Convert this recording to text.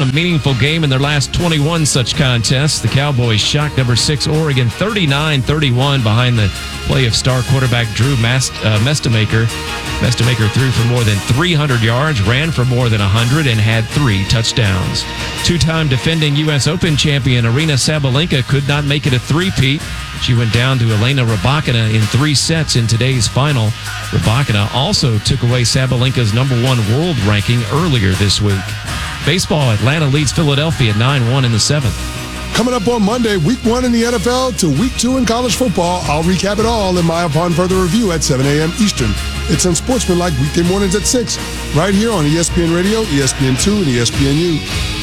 a meaningful game in their last 21 such contests. The Cowboys shocked number 6 Oregon 39-31 behind the play of star quarterback Drew Mestemaker. Mestemaker threw for more than 300 yards, ran for more than 100, and had 3 touchdowns. Two-time defending U.S. Open champion Aryna Sabalenka could not make it a three-peat. She went down to Elena Rybakina in 3 sets in today's final. Rybakina also took away Sabalenka's #1 world ranking earlier this week. Baseball, Atlanta leads Philadelphia 9-1 in the 7th. Coming up on Monday, week 1 in the NFL to week 2 in college football. I'll recap it all in my Upon Further Review at 7 a.m. Eastern. It's Unsportsmanlike weekday mornings at 6, right here on ESPN Radio, ESPN2, and ESPNU.